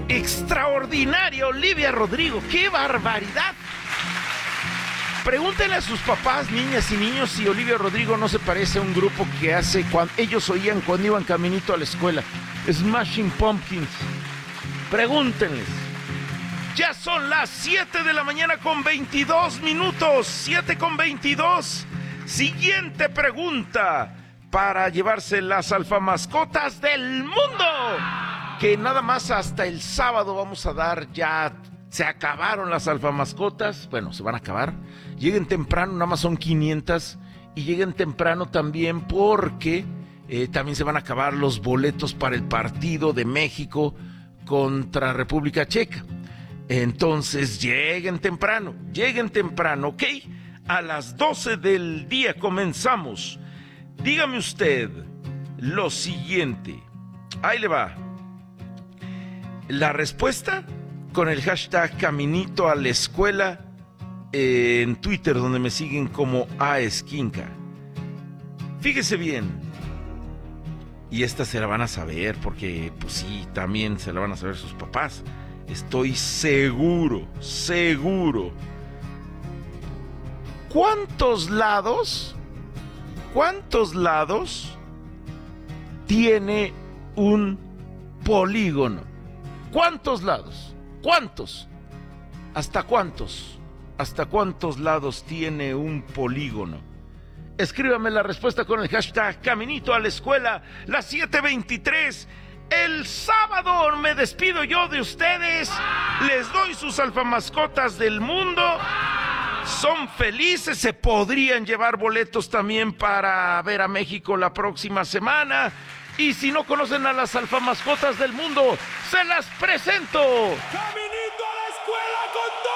Extraordinaria Olivia Rodrigo, ¡qué barbaridad! Pregúntenle a sus papás, niñas y niños, si Olivia Rodrigo no se parece a un grupo que hace cuando ellos oían cuando iban caminito a la escuela. Smashing Pumpkins. Pregúntenles. Ya son las 7 de la mañana con 22 minutos. 7 con 22. Siguiente pregunta para llevarse las alfamascotas del mundo. Que nada más hasta el sábado vamos a dar ya. Se acabaron las alfamascotas. Bueno, se van a acabar. Lleguen temprano, nada más son 500. Y lleguen temprano también porque también se van a acabar los boletos para el partido de México contra República Checa. Entonces lleguen temprano, ¿ok? A las 12 del día comenzamos. Dígame usted lo siguiente. Ahí le va. La respuesta con el hashtag Caminito a la Escuela en Twitter, donde me siguen como Aesquinca. Fíjese bien. Y esta se la van a saber porque, pues sí, también se la van a saber sus papás. Estoy seguro. ¿Cuántos lados tiene un polígono? ¿Cuántos lados? ¿Cuántos? ¿Hasta cuántos? ¿Hasta cuántos lados tiene un polígono? Escríbame la respuesta con el hashtag Caminito a la Escuela, las 7:23. El sábado me despido yo de ustedes. Les doy sus alfamascotas del mundo. Son felices, se podrían llevar boletos también para ver a México la próxima semana. Y si no conocen a las alfamascotas del mundo, se las presento. Caminito a la Escuela con